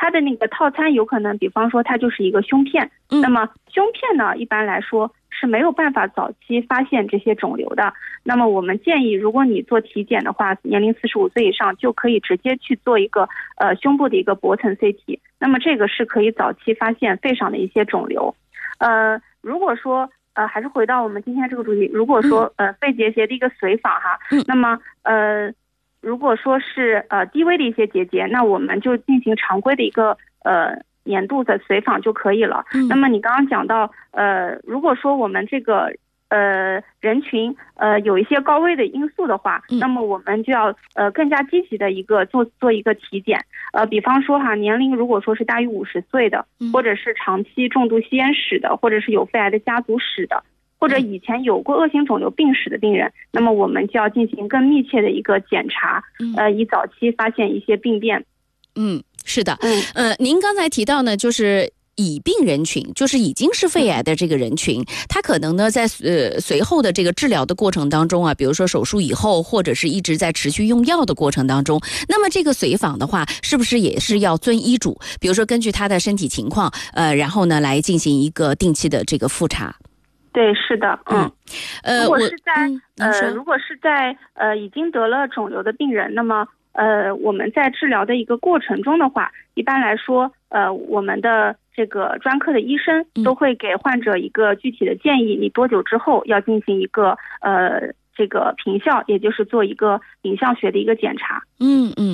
它的那个套餐有可能比方说它就是一个胸片，那么胸片呢一般来说是没有办法早期发现这些肿瘤的。那么我们建议，如果你做体检的话，年龄45岁以上就可以直接去做一个胸部的一个薄层 CT， 那么这个是可以早期发现肺上的一些肿瘤。如果说还是回到我们今天这个主题，如果说肺结节的一个随访哈，那么如果说是低危的一些结节，那我们就进行常规的一个年度的随访就可以了。那么你刚刚讲到如果说我们这个人群有一些高危的因素的话，那么我们就要更加积极的一个做一个体检。比方说哈，年龄如果说是大于50岁的，或者是长期重度吸烟史的，或者是有肺癌的家族史的，或者以前有过恶性肿瘤病史的病人，那么我们就要进行更密切的一个检查，以早期发现一些病变。 是的。您刚才提到呢，就是乙病人群，就是已经是肺癌的这个人群，他可能呢在随后的这个治疗的过程当中啊，比如说手术以后，或者是一直在持续用药的过程当中，那么这个随访的话，是不是也是要遵医嘱？比如说根据他的身体情况，然后呢来进行一个定期的这个复查。 对，是的。如果是在已经得了肿瘤的病人，那么我们在治疗的一个过程中的话，一般来说我们的这个专科的医生都会给患者一个具体的建议，你多久之后要进行一个这个评效，也就是做一个影像学的一个检查。